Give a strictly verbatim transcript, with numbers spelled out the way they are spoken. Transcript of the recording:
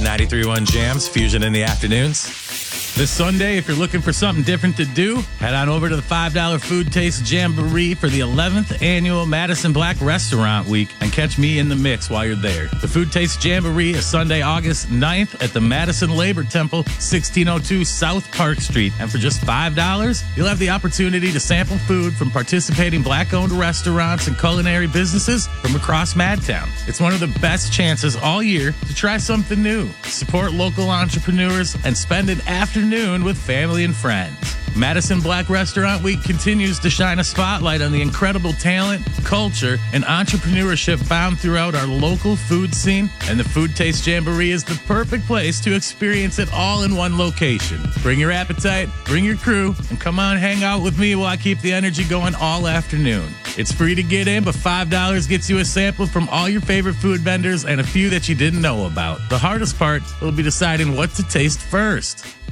ninety-three point one Jams, Fusion in the afternoons. This Sunday, if you're looking for something different to do, head on over to the five dollar Food Taste Jamboree for the eleventh annual Madison Black Restaurant Week and catch me in the mix while you're there. The Food Taste Jamboree is Sunday, August ninth at the Madison Labor Temple, sixteen oh two South Park Street. And for just five dollars, you'll have the opportunity to sample food from participating Black-owned restaurants and culinary businesses from across Madtown. It's one of the best chances all year to try something new, support local entrepreneurs, and spend an afternoon with family and friends. Madison Black Restaurant Week continues to shine a spotlight on the incredible talent, culture, and entrepreneurship found throughout our local food scene, and the Food Taste Jamboree is the perfect place to experience it all in one location. Bring your appetite, bring your crew, and come on hang out with me while I keep the energy going all afternoon. It's free to get in, but five dollars gets you a sample from all your favorite food vendors and a few that you didn't know about. The hardest part will be deciding what to taste first.